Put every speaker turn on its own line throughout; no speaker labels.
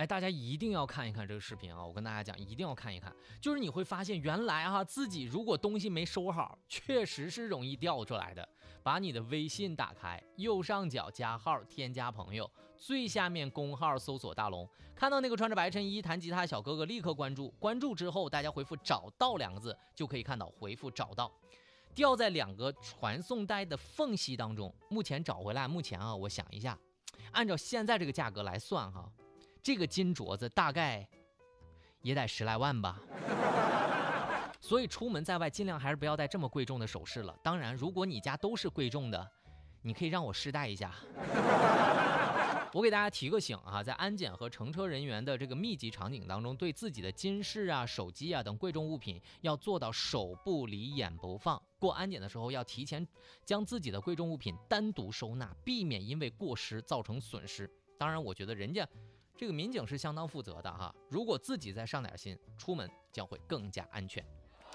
大家一定要看一看这个视频啊！我跟大家讲，一定要看一看，就是你会发现，原来自己如果东西没收好，确实是容易掉出来的。把你的微信打开，右上角加号，添加朋友，最下面公号搜索大龙，看到那个穿着白衬衣弹吉他小哥哥，立刻关注。关注之后，大家回复找到2个字，就可以看到回复找到。掉在2个传送带的缝隙当中，目前找回来，我想一下，按照现在这个价格来算这个金镯子大概也得10来万吧。所以出门在外尽量还是不要戴这么贵重的首饰了。当然，如果你家都是贵重的，你可以让我试戴一下。我给大家提个醒在安检和乘车人员的这个密集场景当中，对自己的金饰手机等贵重物品要做到手不离眼不放。过安检的时候要提前将自己的贵重物品单独收纳，避免因为过失造成损失。当然，我觉得人家这个民警是相当负责的如果自己再上点心，出门将会更加安全。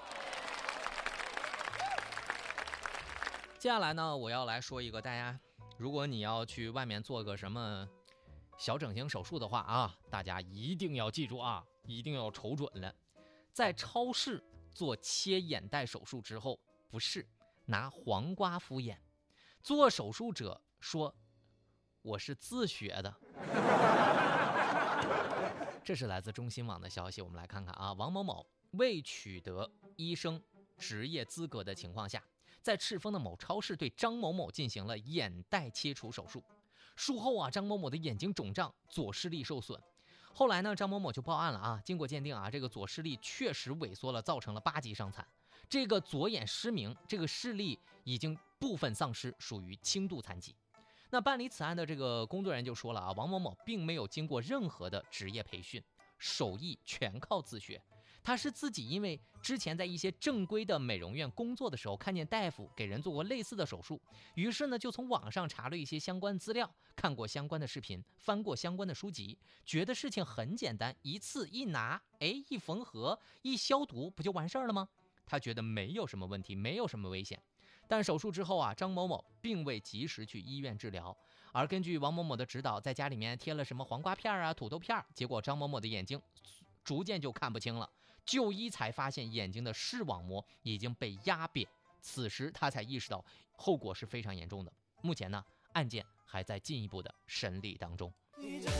接下来呢，我要来说一个大家，如果你要去外面做个什么小整形手术的话大家一定要记住一定要瞅准了。在超市做切眼袋手术之后，不是拿黄瓜敷眼，做手术者说我是自学的。这是来自中新网的消息，我们来看看王某某未取得医生执业资格的情况下，在赤峰的某超市对张某某进行了眼袋切除手术。术后张某某的眼睛肿胀，左视力受损。后来呢，张某某就报案了经过鉴定这个左视力确实萎缩了，造成了8级伤残。这个左眼失明，这个视力已经部分丧失，属于轻度残疾。那办理此案的这个工作人员就说了王某某并没有经过任何的职业培训，手艺全靠自学。他是自己因为之前在一些正规的美容院工作的时候，看见大夫给人做过类似的手术，于是呢就从网上查了一些相关资料，看过相关的视频，翻过相关的书籍，觉得事情很简单，一次一拿，一缝合一消毒不就完事儿了吗？他觉得没有什么问题，没有什么危险。但手术之后张某某并未及时去医院治疗，而根据王某某的指导，在家里面贴了什么黄瓜片土豆片，结果张某某的眼睛逐渐就看不清了，就医才发现眼睛的视网膜已经被压扁，此时他才意识到后果是非常严重的。目前呢，案件还在进一步的审理当中。